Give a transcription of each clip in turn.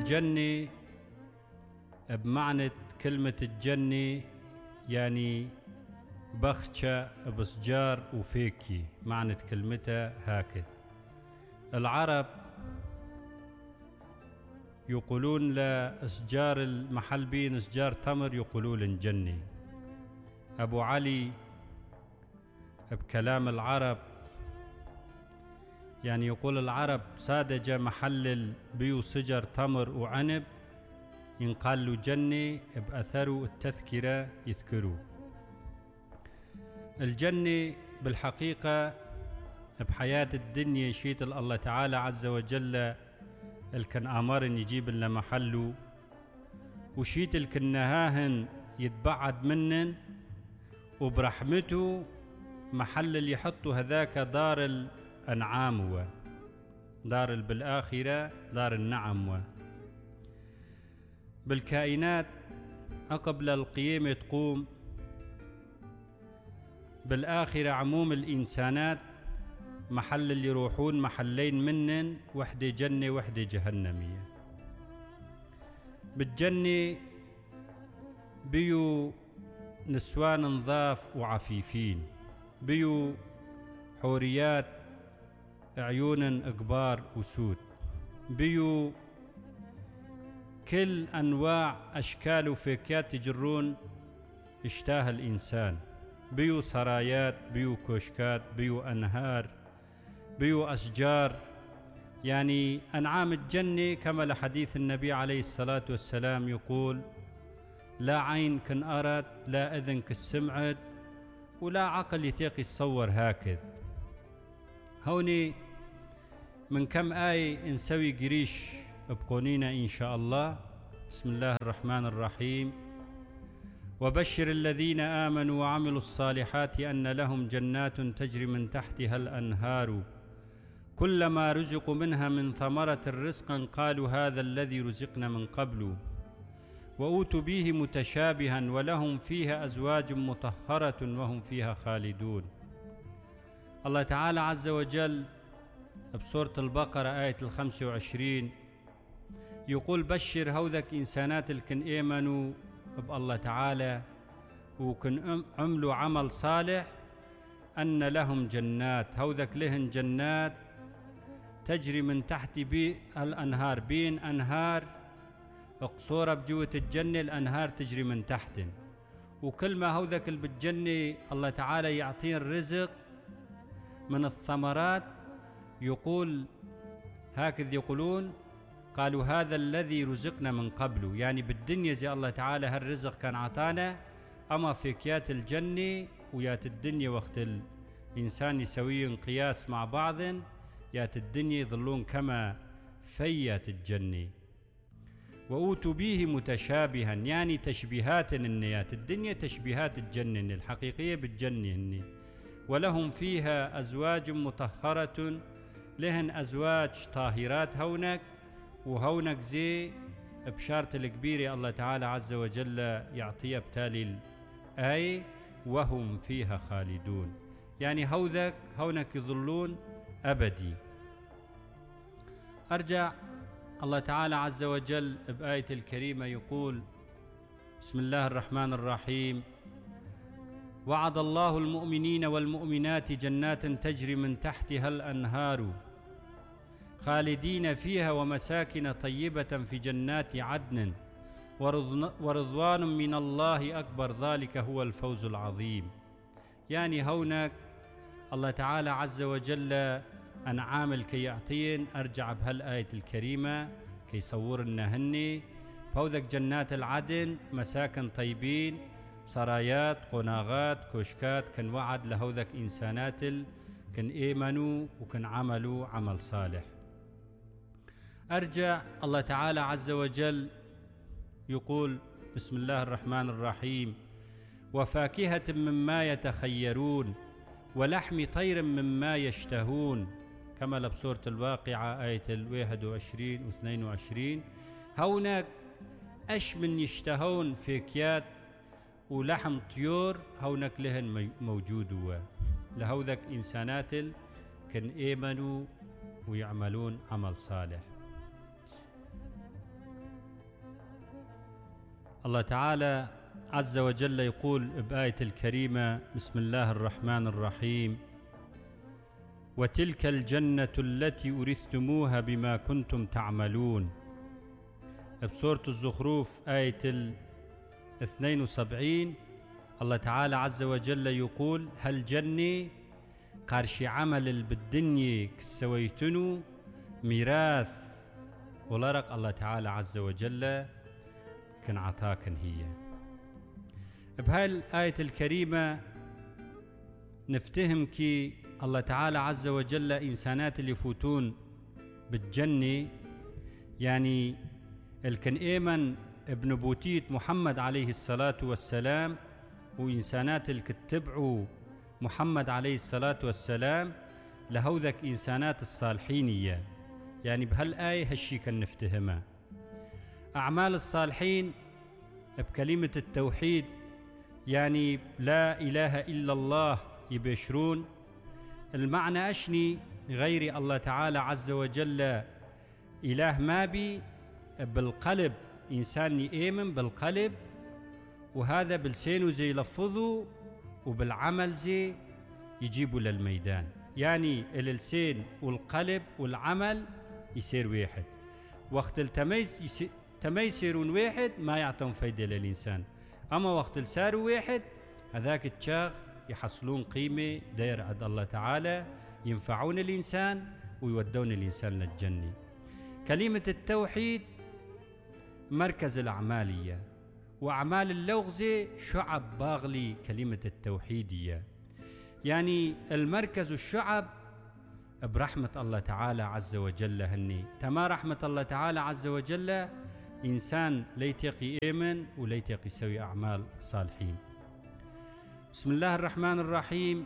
الجنة بمعنى كلمة الجنة يعني بخشة بسجار وفيكي، معنى كلمتها هكذا. العرب يقولون لأشجار المحل بين أشجار تمر يقولون الجنة. أبو علي بكلام العرب يعني يقول العرب سادج محل بيو سجر تمر وعنب ينقال له جنة بأثروا التذكرة يذكروا. الجنة بالحقيقة بحياة الدنيا شيت الله تعالى عز وجل الكن آمرن يجيب لنا محله، وشيت الكن نهاهن يتبعد منن، وبرحمته محل اللي يحطوا هذاك دار الأنعام دار بالآخرة دار النعم. بالكائنات قبل القيامة تقوم بالآخرة عموم الإنسانات محل اللي يروحون محلين منن، وحدة جنة وحدة جهنمية. بالجنة بيو نسوان نظاف وعفيفين، بيو حوريات عيون كبار وسود، بيو كل أنواع أشكال وفيكات تجرون اشتاه الإنسان، بيو سرايات، بيو كشكات، بيو أنهار، بيو أشجار. يعني أنعام الجنة كما لحديث النبي عليه الصلاة والسلام يقول: لا عين كن أرت، لا أذن كسمعت، ولا عقل يتيق يتصور هكذا. هوني من كم آية نسوي قريش بقونينا إن شاء الله. بسم الله الرحمن الرحيم: وبشر الذين آمنوا وعملوا الصالحات أن لهم جنات تجري من تحتها الأنهار كلما رزقوا منها من ثمرة رزقا قالوا هذا الذي رزقنا من قبل وأوتوا به متشابها ولهم فيها أزواج مطهرة وهم فيها خالدون. الله تعالى عز وجل بسورة البقرة آية 25 يقول: بشر هوذك إنسانات الكن إيمنوا بالله تعالى وكن عملوا عمل صالح أن لهم جنات، هوذك لهن جنات تجري من تحت الأنهار، بين أنهار قصورة بجوة الجنة، الأنهار تجري من تحتن، وكل ما هوذك اللي بالجنة الله تعالى يعطين الرزق من الثمرات يقول هكذا، يقولون قالوا هذا الذي رزقنا من قبله. يعني بالدنيا زي الله تعالى هالرزق كان عطانا، أما في كيات الجنة ويات الدنيا وقت الإنسان يسوي قياس مع بعض يات الدنيا يظلون كما فيات الجنة. وأوتوا به متشابها يعني تشبيهات النيات الدنيا تشبيهات الجنة الحقيقية بالجنة. ولهم فيها أزواج مطهرة، لهن أزواج طاهرات هونك، وهونك زي بشارة الكبيرة الله تعالى عز وجل يعطيها بتالي الآية: وهم فيها خالدون، يعني هونك يظلون أبدي. أرجع الله تعالى عز وجل بآية الكريمة يقول: بسم الله الرحمن الرحيم: وعد الله المؤمنين والمؤمنات جنات تجري من تحتها الأنهار خالدين فيها ومساكن طيبة في جنات عدن ورضوان من الله أكبر ذلك هو الفوز العظيم. يعني هونك الله تعالى عز وجل أنعام الكي يعطين. أرجع بهالآية الكريمة كي يصورنا هني فوذك جنات العدن مساكن طيبين، سرايات، قناغات، كشكات، كن وعد لهوذك إنسانات كن إيمنوا وكن عملوا عمل صالح. أرجع الله تعالى عز وجل يقول: بسم الله الرحمن الرحيم: وفاكهة مما يتخيرون ولحم طير مما يشتهون، كما لبسورة الواقعة آية 21 و 22. هونك أش من يشتهون فيكيات ولحم طيور هونك لهن موجود لهوذك إنسانات كن إيمنوا ويعملون عمل صالح. الله تعالى عز وجل يقول بآية الكريمة: بسم الله الرحمن الرحيم: وتلك الجنة التي أورثتموها بما كنتم تعملون. بسورة الزخرف آية 72 الله تعالى عز وجل يقول: هل جنة قارشي عمل بالدنيا كسويتنو ميراث ولرق الله تعالى عز وجل كن عطاكن هي. بهاي الآية الكريمة نفتهم كي الله تعالى عز وجل إنسانات اللي يفوتون بالجنة يعني الكن إيمن بنبوتية محمد عليه الصلاة والسلام، وإنسانات الكتبعوا محمد عليه الصلاة والسلام لهوذك إنسانات الصالحينية. يعني بهالآية هالشي كان نفتهمها. أعمال الصالحين بكلمة التوحيد يعني لا إله إلا الله يبشرون. المعنى أشني غير الله تعالى عز وجل إله ما بي بالقلب، إنسان يؤمن بالقلب وهذا بلسانه زي يلفظه وبالعمل زي يجيبه للميدان. يعني اللسان والقلب والعمل يصير واحد. وقت التميز يصيرون واحد ما يعطون فايدة للإنسان، أما وقت الساروا واحد هذاك الشاغ يحصلون قيمة داير عند الله تعالى، ينفعون الإنسان ويودون الإنسان للجنة. كلمة التوحيد مركز الأعمالية، وأعمال اللغزة شعب باغلي كلمة التوحيدية. يعني المركز الشعب برحمة الله تعالى عز وجل هني. تما رحمة الله تعالى عز وجل إنسان ليتقي إيمن وليتقي يسوي أعمال صالحين. بسم الله الرحمن الرحيم: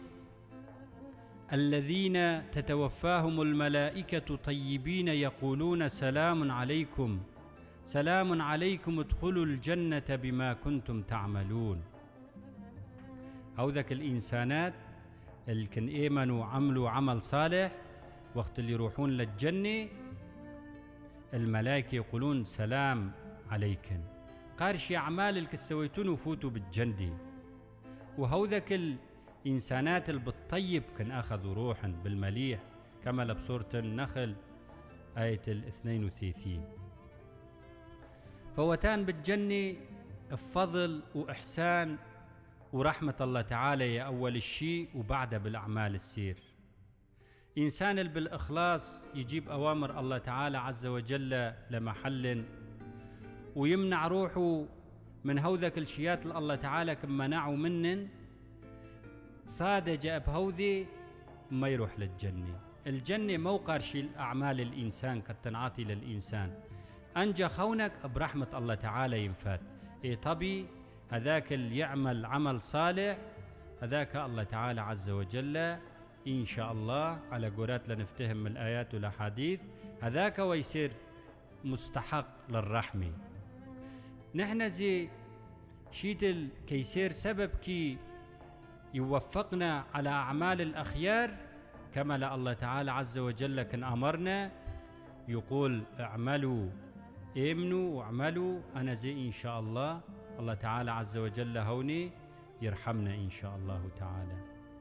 الذين تتوفاهم الملائكة طيبين يقولون سلام عليكم، سلام عليكم ادخلوا الجنة بما كنتم تعملون. هوذك الإنسانات اللي كن إيمنوا وعملوا عمل صالح وقت اللي يروحون للجنة الملائكة يقولون سلام عليكم، قارش أعمال اللي سويتون وفوتوا بالجنة. وهوذك الإنسانات اللي بالطيب كن أخذوا روحا بالمليح كما بسورة النخل آية 32. فوتان بالجنة بفضل وإحسان ورحمة الله تعالى يا أول الشيء، وبعده بالأعمال السير. إنسان اللي بالإخلاص يجيب أوامر الله تعالى عز وجل لمحل ويمنع روحه من هوذك الشيات اللي الله تعالى كم منعوا منن، صادج بهوذي ما يروح للجنة. الجنة موقع شيء أعمال الإنسان قد تنعطي للإنسان. أنجى خونك برحمة الله تعالى ينفات. إيه طبي هذاك اللي يعمل عمل صالح هذاك الله تعالى عز وجل إن شاء الله على قولات لنفتهم من الآيات والأحاديث هذاك ويصير مستحق للرحمة. نحن زي شيتل كيصير سبب كي يوفقنا على أعمال الأخيار كما لا الله تعالى عز وجل كان أمرنا يقول اعملوا امنوا واعملوا أنا زي إن شاء الله. الله تعالى عز وجل هوني يرحمنا إن شاء الله تعالى.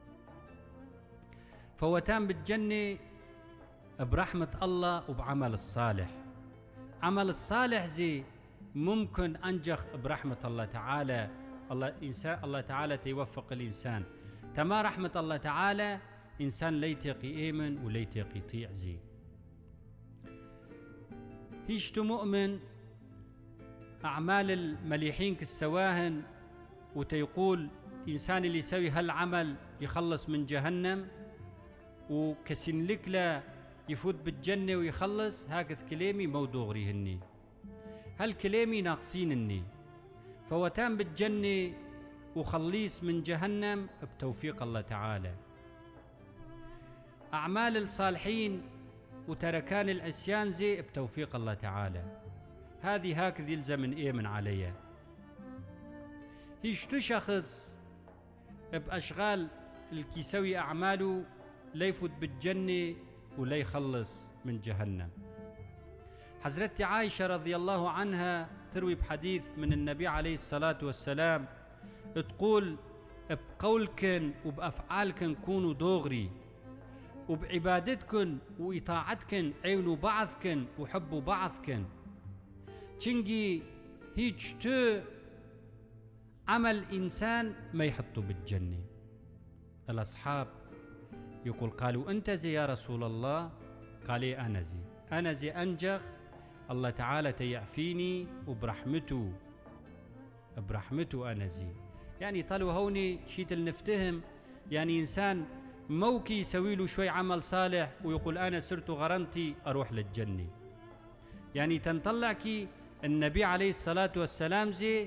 فوتان بالجنة برحمة الله وبعمل الصالح. عمل الصالح زي ممكن أنجخ برحمة الله تعالى. الله تعالى تيوفق الإنسان. تما رحمة الله تعالى إنسان ليتقي إيمن وليتقي يطيع زي هيشتو مؤمن أعمال المليحين كالسواهن وتيقول إنسان اللي يسوي هالعمل يخلص من جهنم وكسن لك لا يفوت بالجنة ويخلص. هكذا كلامي موضوغري هني هالكلامي ناقصينني. فوتان بالجنة وخليص من جهنم بتوفيق الله تعالى. أعمال الصالحين وتركان العصيان زي بتوفيق الله تعالى. هذه هكذا يلزم من إيمن عليها. هيشتو شخص بأشغال الكي يسوي أعماله لا يفوت بالجنة ولا يخلص من جهنم. حضرت عائشة رضي الله عنها تروي بحديث من النبي عليه الصلاة والسلام تقول: بقولكن وبأفعالكن كونوا دغري، وبعبادتكن وإطاعتكن عينوا بعضكن وحبوا بعضكن. تشنجي هيج تو عمل إنسان ما يحطوا بالجنة. الأصحاب يقول قالوا: أنت زي يا رسول الله؟ قال: أنا زي، أنا زي أنجخ الله تعالى تيعفيني وبرحمته أنا زي. يعني طلوا هوني شيت نفتهم، يعني إنسان موكي يسوي له شوي عمل صالح ويقول أنا صرت غرنتي أروح للجنة. يعني تنطلعكي النبي عليه الصلاة والسلام زي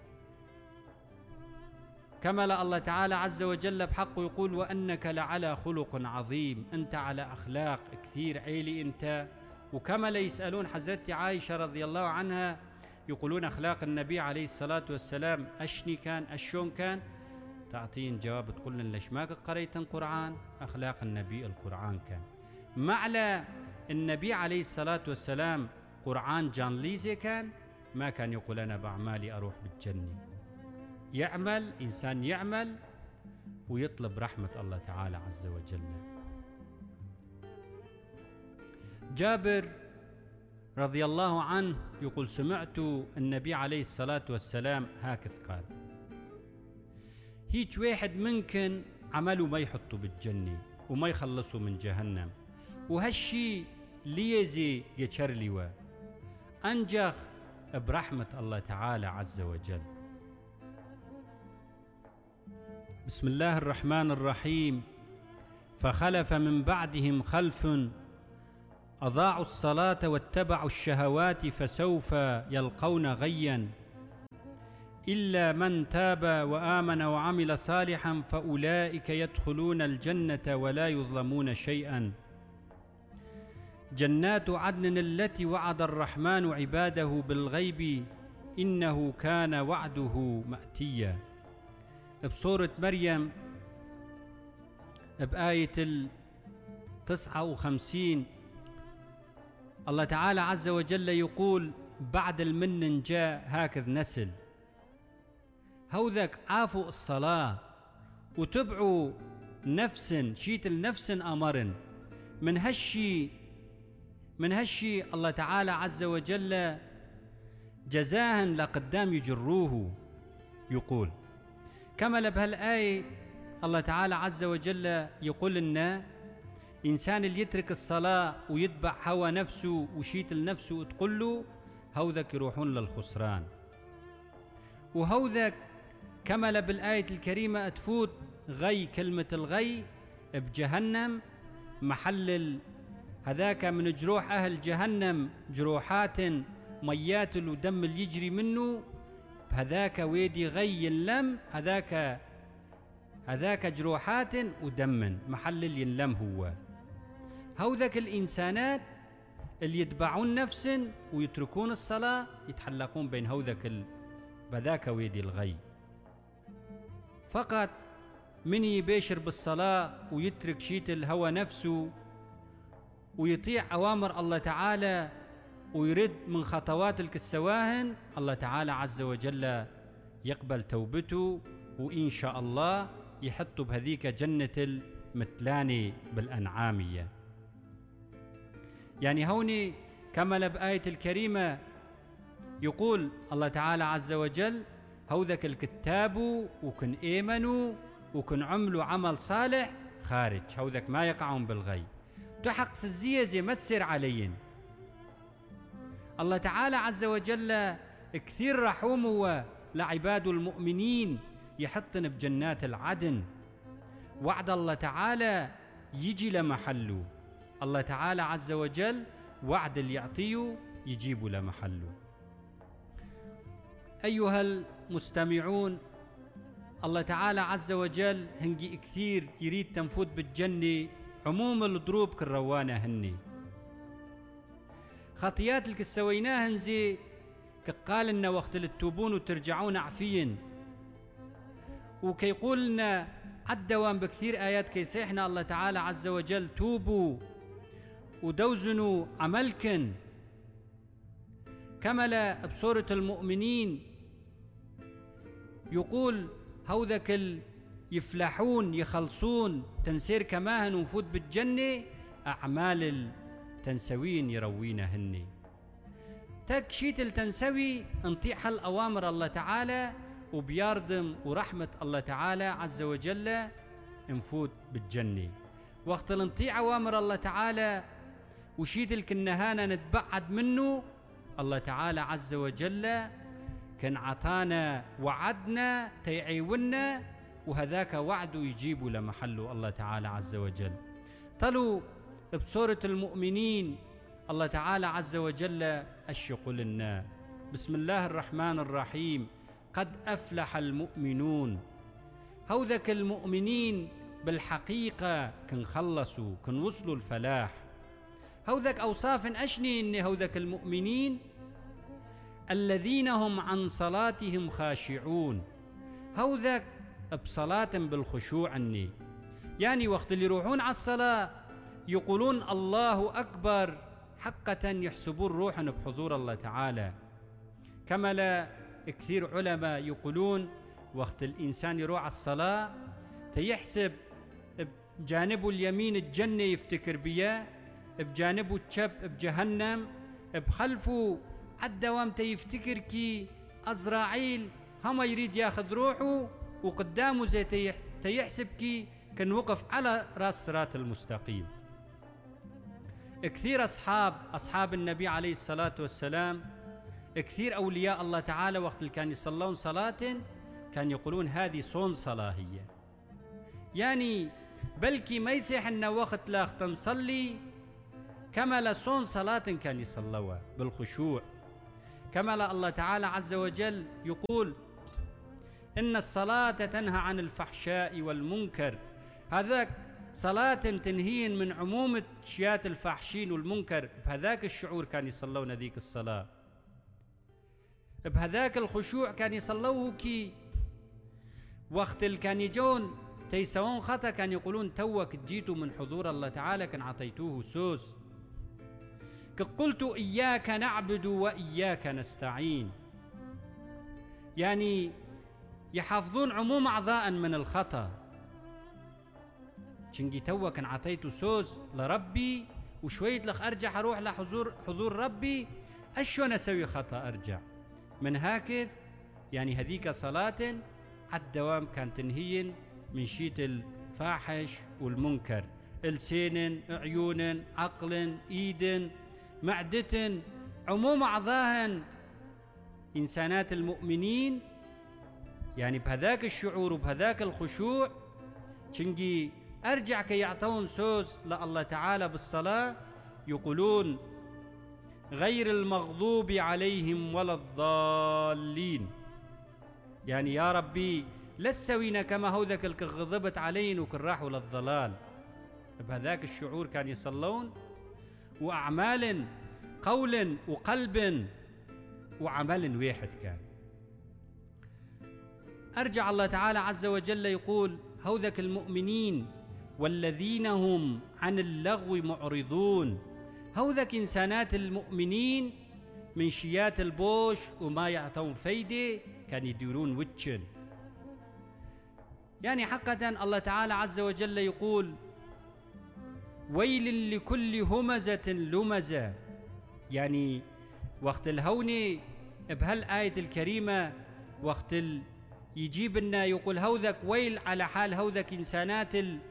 كمل الله تعالى عز وجل بحقه يقول: وأنك لعلى خلق عظيم، أنت على أخلاق كثير عيلي أنت. وكمل يسألون حضرتي عائشة رضي الله عنها يقولون أخلاق النبي عليه الصلاة والسلام أشني كان أشون كان، تعطين جواب تقول لن ليش ما قريت القرآن؟ أخلاق النبي القرآن كان. معلى النبي عليه الصلاة والسلام قرآن جان ليزي كان، ما كان يقول أنا بأعمالي أروح بالجنة. يعمل إنسان يعمل ويطلب رحمة الله تعالى عز وجل. جابر رضي الله عنه يقول: سمعت النبي عليه الصلاة والسلام هكذا قال: هيج واحد منكن عمله ما يحطوا بالجنة وما يخلصوا من جهنم، وهالشي ليزي يشرلوا أنجخ برحمة الله تعالى عز وجل. بسم الله الرحمن الرحيم: فخلف من بعدهم خلف أضاعوا الصلاة واتبعوا الشهوات فسوف يلقون غيا إلا من تاب وآمن وعمل صالحا فأولئك يدخلون الجنة ولا يظلمون شيئا. جنات عدن التي وعد الرحمن عباده بالغيب إنه كان وعده مأتيا. بسورة مريم بآية 59 الله تعالى عز وجل يقول: بعد المن جاء هكذا نسل هوذك عافوا الصلاة وتبعوا نفس شيت النفس أمرن من هالشي الله تعالى عز وجل جزاهن لقدام يجروه. يقول كمل بهالآية الله تعالى عز وجل يقول لنا: إنسان اللي يترك الصلاة ويتبع هوى نفسه وشيت لنفسه تقول له هوذك يروحون للخسران. وهوذك كمل بالآية الكريمة تفوت غي، كلمة الغي بجهنم محل هذاك من جروح أهل جهنم جروحات ميات ودم اللي يجري منه، بهذاك ويدي غي اللم، هذاك جروحات ودم محل اللي ينلم هو. هوذك الإنسانات اللي يتبعون نفس ويتركون الصلاة يتحلقون بين هوذك بذاك ويدي الغي. فقط من يباشر بالصلاة ويترك شيت الهوى نفسه ويطيع أوامر الله تعالى ويرد من خطوات الكسواهن، الله تعالى عز وجل يقبل توبته وإن شاء الله يحطوا بهذيك جنة المتلاني بالأنعامية. يعني هوني كمل بآية الكريمة يقول الله تعالى عز وجل: هوذك الكتاب وكن آمنوا وكن عملوا عمل صالح خارج، هوذك ما يقعون بالغي تحق الزيزة ما تصير عليهم. الله تعالى عز وجل كثير رحومه لعباد المؤمنين يحطن بجنات العدن. وعد الله تعالى يجي لمحله، الله تعالى عز وجل وعد اللي يعطيه يجيب لمحله. أيها المستمعون، الله تعالى عز وجل هنجي كثير يريد تنفوت بالجنة عموم الضروب كالروانة هني خطيات اللي سويناهن زي كقال لنا وقت اللي تتوبون وترجعون عفين، وكي يقول لنا عالدوام بكثير آيات كي يصيحنا الله تعالى عز وجل: توبوا ودوزنوا عملكن كمل بسورة المؤمنين يقول هوذك يفلحون يخلصون تنسير كماهن ونفوت بالجنة أعمال تنسوين يروينهن تكشيت التنسوي انطيح الأوامر الله تعالى وبيردم ورحمة الله تعالى عز وجل نفوت بالجنة. وقت الانطيع أوامر الله تعالى وشيت الكنهانة نتبعد منه الله تعالى عز وجل كان عطانا وعدنا تيعيونا وهذاك وعده يجيب لمحله الله تعالى عز وجل. طلوا بسورة المؤمنين الله تعالى عز وجل أشق لنا بسم الله الرحمن الرحيم قد أفلح المؤمنون. هوذك المؤمنين بالحقيقة كن خلصوا كن وصلوا الفلاح. هوذك أوصاف أشني إن هوذك المؤمنين الذين هم عن صلاتهم خاشعون. هوذك بصلاة بالخشوع أني يعني وقت اللي يروحون على الصلاة يقولون الله أكبر حقا يحسبون روحا بحضور الله تعالى. كما لا كثير علماء يقولون وقت الإنسان يروح على الصلاة فيحسب بجانبه اليمين الجنة يفتكر بيا، بجانبه الشب بجهنم، بخلفه عالدوام تيفتكر كي أزراعيل هم يريد ياخذ روحه، وقدامه زي تيحسب كي كان وقف على راس الصراط المستقيم. كثير أصحاب النبي عليه الصلاة والسلام، كثير أولياء الله تعالى وقت اللي كانوا يصلون صلاة كان يقولون هذه صون صلاة هي، يعني بلكي ما يصيح لنا وقت لا نصلي كما لصون صلاة كان يصلوها بالخشوع. كما لا الله تعالى عز وجل يقول إن الصلاة تنهى عن الفحشاء والمنكر. هذاك صلاة تنهين من عموم شيات الفاحشين والمنكر، بهذاك الشعور كان يصلون ذيك الصلاة، بهذاك الخشوع كان يصلوه كي وقت اللي كان يجون تيسوون خطأ كان يقولون توك جيتوا من حضور الله تعالى كان عطيتوه سوز. قلت إياك نعبد وإياك نستعين، يعني يحافظون عموم أعضاء من الخطأ. شنجي توا كان عطيته سوز لربي وشوية لخ أرجع أروح حضور ربي أشو نسوي خطأ أرجع من هكذا. يعني هذيك صلاة عالدوام كان تنهين من شيت الفاحش والمنكر، لسان عيون عقل ايد معدة عموم أعضاهن إنسانات المؤمنين، يعني بهذاك الشعور وبهذاك الخشوع شنجي أرجع كي يعطون سوز لله تعالى بالصلاة يقولون غير المغضوب عليهم ولا الضالين، يعني يا ربي لسوينا كما هوذك الكغضبت علينا وكن راحوا للضلال. بهذاك الشعور كان يصلون، وأعمال قول وقلب وعمل واحد كان. أرجع الله تعالى عز وجل يقول هوذك المؤمنين والذين هم عن اللغو معرضون. هوذك إنسانات المؤمنين من شيات البوش وما يعطون فايدة كان يديرون وجن. يعني حقا الله تعالى عز وجل يقول ويل لكل همزة لمزة. يعني وقت الهوني بهالآية الكريمة وقت يجيب لنا يقول هوذك ويل على حال هوذك إنسانات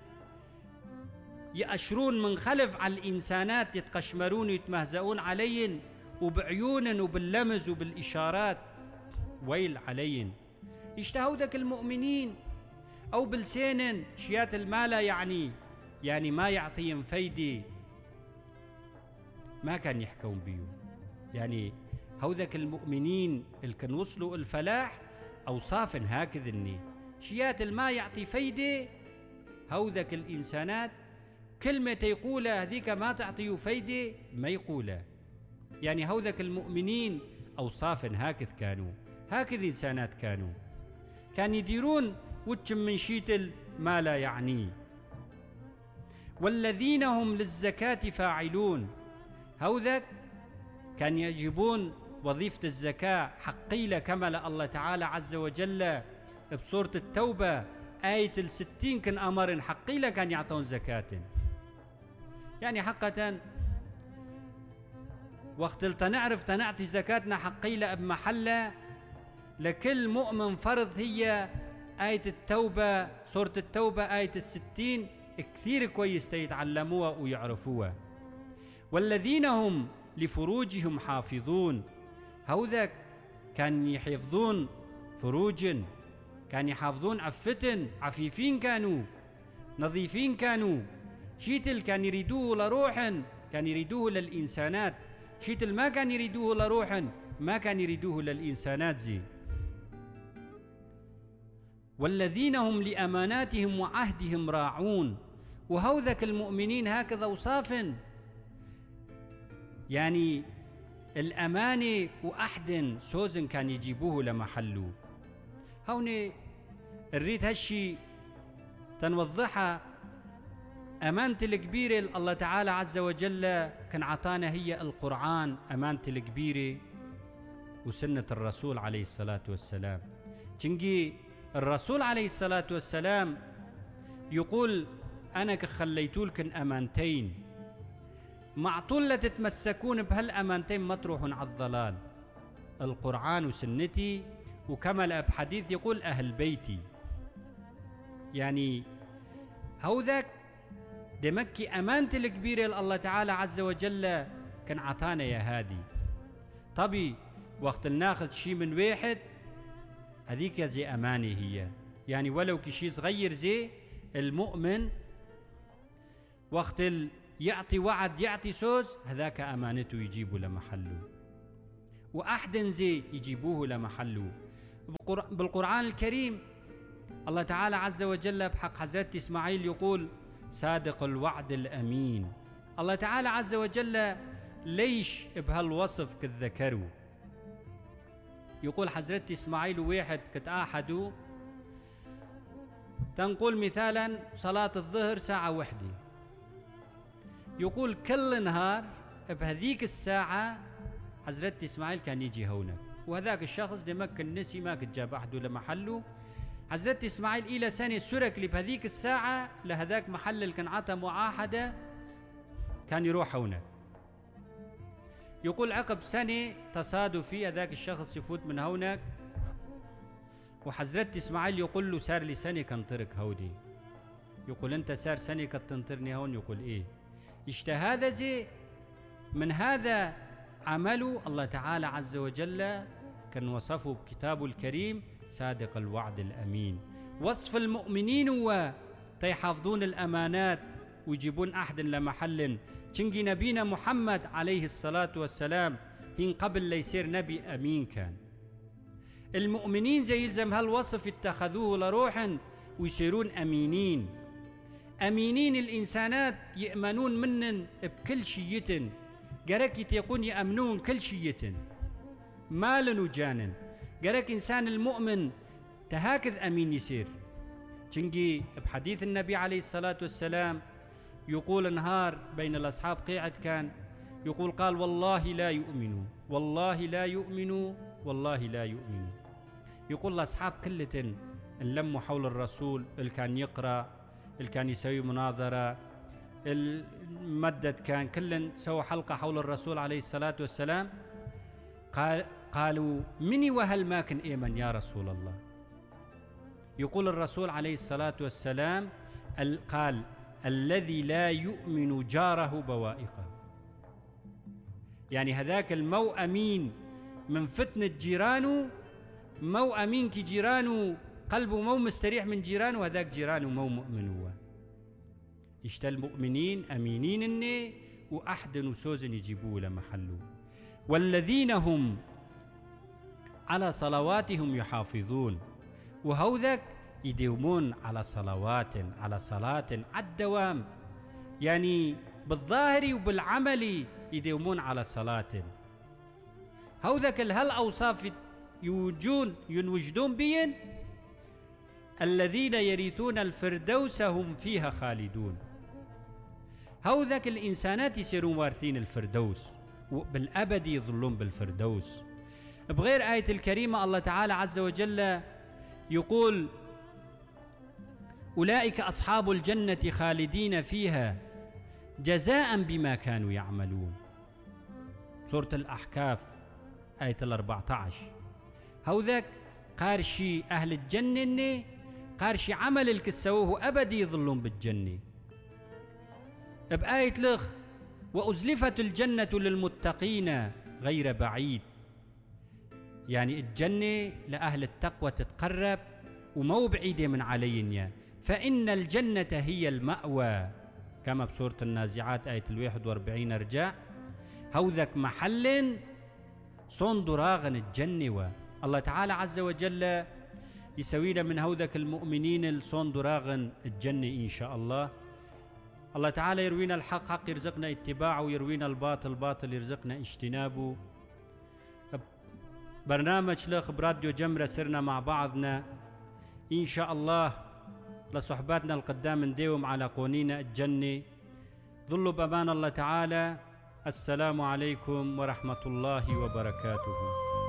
يأشرون من خلف على الإنسانات يتقشمرون يتمهزؤون عليهم وبعيون وباللمز وبالإشارات، ويل عليهم. يشتهودك المؤمنين أو بلسان شيات المالا يعني ما يعطيهم فايدة ما كان يحكون بيهم. يعني هوذك المؤمنين اللي كان وصلوا الفلاح أوصاف هكذا إني شيات الما يعطي فايدة. هوذك الإنسانات كلمة يقولها هذيك ما تعطيه فايدة ما يقولها. يعني هوذك المؤمنين أوصاف هكذا كانوا، هكذا إنسانات كان يديرون وجم من شيت ما لا يعنيه. والذين هم للزكاة فاعلون. هوذك كان يجيبون وظيفة الزكاة حقيلة كما الله تعالى عز وجل بصورة التوبة آية 60 كان أمر حقيلة كان يعطون زكاة. يعني حقا وقت تنعرف تنعطي زكاتنا حقيلة بمحلة لكل مؤمن فرض هي آية التوبة، سورة التوبة آية 60 كثير كويس يتعلموها ويعرفوها. والذين هم لفروجهم حافظون، هوذا كان يحفظون فروج، كان يحافظون عفتن، عفيفين كانوا، نظيفين كانوا. شيتل كان يريدوه لروحا، كان يريدوه للإنسانات. شيتل ما كان يريدوه لروحا، ما كان يريدوه للإنسانات زي. والذين هم لأماناتهم وعهدهم راعون، وهوذاك المؤمنين هكذا وصاف، يعني الأمانة وأحد سوزن كان يجيبوه لمحله. هوني الريد هالشي تنوضحها. أمانة الكبيرة الله تعالى عز وجل كان عطانا هي القرآن، أمانة الكبيرة وسنة الرسول عليه الصلاة والسلام. تنجي الرسول عليه الصلاة والسلام يقول أنا خليتولكن أمانتين، معطول لا تتمسكون بهالأمانتين ما تروحون على الضلال، القرآن وسنتي، وكما بحديث يقول أهل بيتي. يعني هوذاك دمكي أمانة الكبيرة الله تعالى عز وجل كان عطانا يا هادي. طبي وقت ناخذ شيء من واحد هذيك زي أمانة هي، يعني ولو كشي صغير زي المؤمن وقت يعطي وعد يعطي سوز هذاك أمانته يجيبه لمحله، وأحد زي يجيبوه لمحله. بالقرآن الكريم الله تعالى عز وجل بحق حضرة إسماعيل يقول صادق الوعد الأمين. الله تعالى عز وجل ليش بهالوصف كذكروا؟ يقول حضرة إسماعيل واحد كتآحدوا تنقول مثالا صلاة الظهر ساعة واحدة، يقول كل نهار بهذيك الساعة حضرة إسماعيل كان يجي هونك، وهذاك الشخص دمك نسي ما كتجاب أحده لمحله. حضرة إسماعيل إلى سنة سرك لي بهذيك الساعة لهذاك محل اللي كان عطى معاهدة كان يروح هونك. يقول عقب سنة تصادفي هذاك الشخص يفوت من هونك، وحضرة إسماعيل يقول له صار لي سنة كنطرك هودي. يقول أنت صار سنة كتنطرني هون؟ يقول إيه. هذا زي من هذا عمله الله تعالى عز وجل كان وصفه بكتابه الكريم صادق الوعد الأمين. وصف المؤمنين هو تيحافظون الأمانات ويجيبون أحد لمحل. تنجي نبينا محمد عليه الصلاة والسلام هين قبل ليصير نبي أمين كان. المؤمنين زي يلزم هالوصف اتخذوه لروحا ويصيرون أمينين. أمينين الإنسانات يأمنون منن بكل شيء، جرك يقون يأمنون كل شيء مالا وجانا. جرك إنسان المؤمن تهاكذ أمين يصير. تنجي بحديث النبي عليه الصلاة والسلام يقول نهار بين الأصحاب قاعد كان يقول قال والله لا يؤمنوا، والله لا يؤمنوا، والله لا يؤمنوا. يقول الأصحاب كلتن نلموا حول الرسول، اللي كان يقرأ، اللي كان يسوي مناظرة، المدد كان كلن سووا حلقة حول الرسول عليه الصلاة والسلام. قالوا مني وهل ما كن إيمن يا رسول الله؟ يقول الرسول عليه الصلاة والسلام قال الذي لا يؤمن جاره بوائقه. يعني هذاك المو أمين من فتنة جيرانه، مو أمين كي جيرانه قلبه مو مستريح من جيرانه، هذاك جيرانه مو مؤمن. هو يشتى المؤمنين أمينين إني وأحد نسوز يجيبوه لمحله. والذين هم على صلواتهم يحافظون، وهوذاك يدومون على صلوات، على صلاة على الدوام، يعني بالظاهر وبالعمل يدومون على صلاة. هوذاك هالأوصاف ينوجدون بين الذين يرثون الفردوس هم فيها خالدون. هوذاك الإنسانات يصيرون وارثين الفردوس وبالأبد يظلون بالفردوس. بغير آية الكريمة الله تعالى عز وجل يقول أولئك أصحاب الجنة خالدين فيها جزاء بما كانوا يعملون. سورة الأحقاف آية 14. هوذاك قارشي أهل الجنة قارشي عمل الكسوه أبدي يظلون بالجنة. بآية لخ وأزلفت الجنة للمتقين غير بعيد، يعني الجنة لأهل التقوى تتقرب ومو بعيدة من علينا، فإن الجنة هي المأوى، كما بسورة النازعات آية 41 رجع. هوذاك محل صندراغن الجنة، الله تعالى عز وجل يسوينا من هوذاك المؤمنين الصندراغن الجنة إن شاء الله. الله تعالى يروينا الحق حق يرزقنا اتباعه، ويروينا الباطل باطل يرزقنا اجتنابه. برنامج لخ براديو جمرة سرنا مع بعضنا إن شاء الله لصحباتنا القدام نديوم على قونينا الجنة. ظلوا بأمان الله تعالى. السلام عليكم ورحمة الله وبركاته.